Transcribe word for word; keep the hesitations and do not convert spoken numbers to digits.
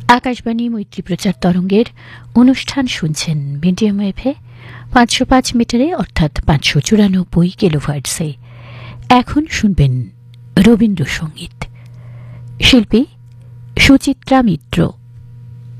আকাশবাণী মৈত্রী প্রচার তরঙ্গের অনুষ্ঠান শুনছেন মিডিয়াম ওয়েভে পাঁচশো পাঁচ মিটারে অর্থাৎ পাঁচশো চুরানব্বই কিলোহার্টজে। এখন শুনবেন রবীন্দ্রসঙ্গীত। শিল্পী সুচিত্রা মিত্র।